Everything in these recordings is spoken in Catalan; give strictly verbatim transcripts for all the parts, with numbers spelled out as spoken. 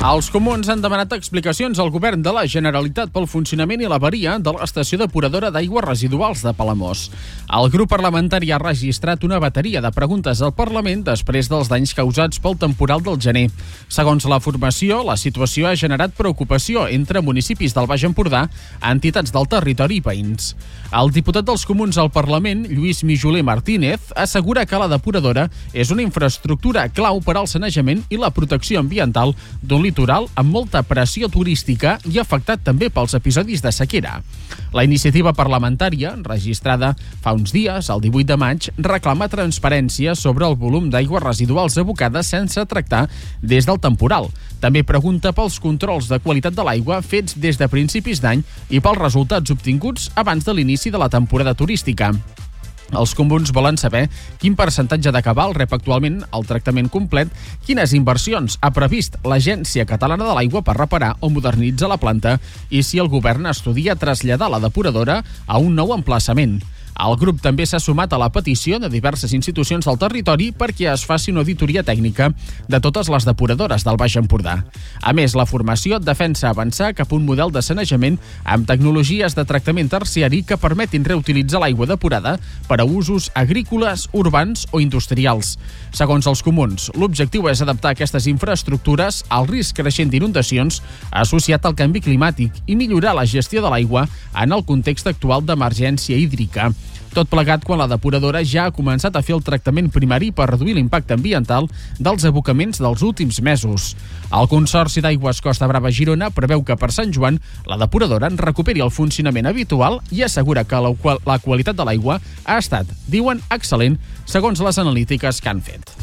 Els comuns han demanat explicacions al govern de la Generalitat pel funcionament i l'averia de l'estació depuradora d'aigües residuals de Palamós. El grup parlamentari ha registrat una bateria de preguntes al Parlament després dels danys causats pel temporal del gener. Segons la formació, la situació ha generat preocupació entre municipis del Baix Empordà, entitats del territori i veïns. El diputat dels comuns al Parlament, Lluís Mijoler Martínez, assegura que la depuradora és una infraestructura clau per al sanejament i la protecció ambiental d'un litoral amb molta pressió turística i afectat també pels episodis de sequera. La iniciativa parlamentària, registrada fa uns dies, el divuit de maig, reclama transparència sobre el volum d'aigües residuals abocades sense tractar des del temporal. També pregunta pels controls de qualitat de l'aigua fets des de principis d'any i pels resultats obtinguts abans de l'inici de la temporada turística. Els comuns volen saber quin percentatge de cabal rep actualment el tractament complet, quines inversions ha previst l'Agència Catalana de l'Aigua per reparar o modernitzar la planta i si el govern estudia traslladar la depuradora a un nou emplaçament. El grup també s'ha sumat a la petició de diverses institucions del territori perquè es faci una auditoria tècnica de totes les depuradores del Baix Empordà. A més, la formació defensa avançar cap a un model de sanejament amb tecnologies de tractament terciari que permetin reutilitzar l'aigua depurada per a usos agrícoles, urbans o industrials. Segons els comuns, l'objectiu és adaptar aquestes infraestructures al risc creixent d'inundacions associat al canvi climàtic i millorar la gestió de l'aigua en el context actual d'emergència hídrica. Tot plegat quan la depuradora ja ha començat a fer el tractament primari per reduir l'impacte ambiental dels abocaments dels últims mesos. El Consorci d'Aigües Costa Brava Girona preveu que per Sant Joan la depuradora recuperi el funcionament habitual i assegura que la, la qualitat de l'aigua ha estat, diuen, excel·lent, segons les analítiques que han fet.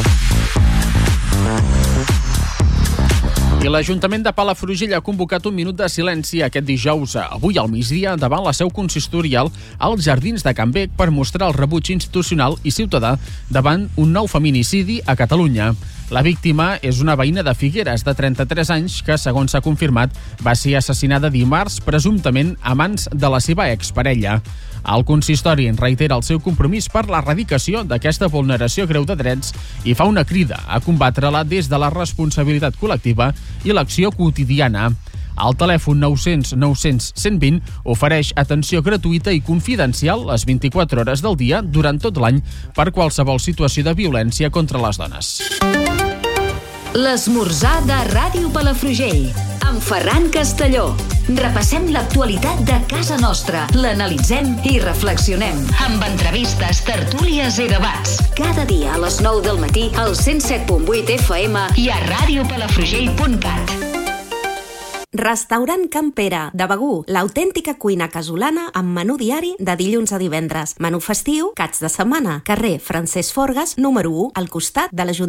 I l'Ajuntament de Palafrugell ha convocat un minut de silenci aquest dijous, avui al migdia, davant la seu consistorial als Jardins de Can Bec per mostrar el rebuig institucional i ciutadà davant un nou feminicidi a Catalunya. La víctima és una veïna de Figueres de trenta-tres anys que, segons s'ha confirmat, va ser assassinada dimarts presumptament a mans de la seva exparella. El consistori reitera el seu compromís per l'erradicació d'aquesta vulneració greu de drets i fa una crida a combatre-la des de la responsabilitat col·lectiva i l'acció quotidiana. El telèfon nou cents nou cents cent vint ofereix atenció gratuïta i confidencial les vint-i-quatre hores del dia durant tot l'any per qualsevol situació de violència contra les dones. L'esmorzar de Ràdio Palafrugell, amb Ferran Castelló. Repassem l'actualitat de casa nostra, l'analitzem i reflexionem. Amb entrevistes, tertúlies i debats. Cada dia a les nou del matí al cent set punt vuit F M i a radiopalafrugell punt cat. Restaurant Can Pere, de Begur, l'autèntica cuina casolana amb menú diari de dilluns a divendres. Menú festiu, caps de setmana, carrer Francesc Forgas, número u, al costat de l'Ajuntament.